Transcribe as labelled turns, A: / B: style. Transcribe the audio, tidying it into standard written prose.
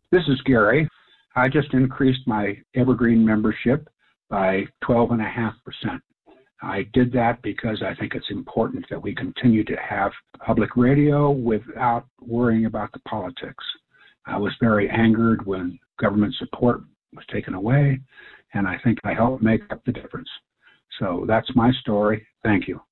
A: This is Gary. I just increased my Evergreen membership by 12.5%. I did that because I think it's important that we continue to have public radio without worrying about the politics. I was very angered when government support was taken away, and I think I helped make up the difference. So that's my story. Thank you.